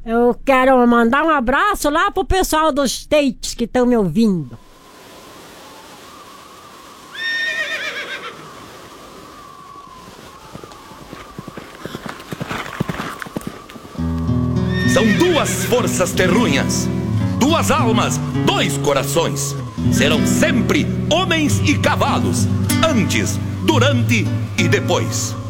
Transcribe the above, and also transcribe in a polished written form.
Eu quero mandar um abraço lá pro pessoal dos States que estão me ouvindo. São duas forças terrunhas, duas almas, dois corações. Serão sempre homens e cavalos, antes, durante e depois.